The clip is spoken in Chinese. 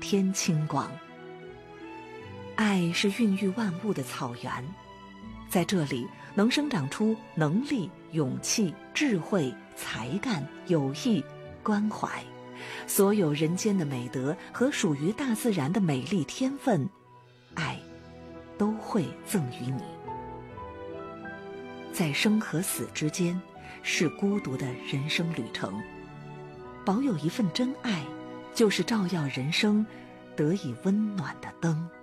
片清光。爱是孕育万物的草原，在这里能生长出能力、勇气、智慧、才干、友谊、关怀，所有人间的美德和属于大自然的美丽天分，爱都会赠予你。在生和死之间，是孤独的人生旅程，保有一份真爱，就是照耀人生得以温暖的灯。